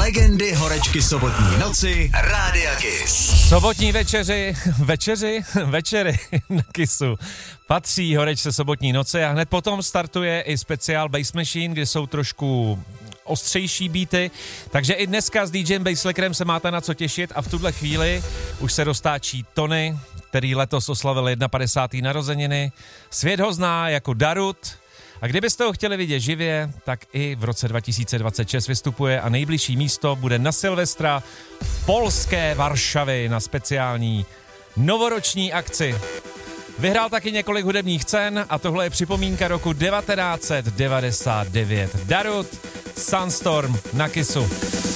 Legendy horečky sobotní noci Rádia Kiss. Sobotní večery na Kissu patří horečce sobotní noci a hned potom startuje i speciál Bass Machine, kde jsou trošku ostřejší beaty, takže i dneska s DJem Basslickerem se máte na co těšit a v tuhle chvíli už se roztáčí Tony, který letos oslavil 51. narozeniny. Svět ho zná jako Darut. A kdybyste ho chtěli vidět živě, tak i v roce 2026 vystupuje a nejbližší místo bude na Silvestra v polské Varšavy na speciální novoroční akci. Vyhrál taky několik hudebních cen a tohle je připomínka roku 1999. Darut, Sunstorm na Kissu.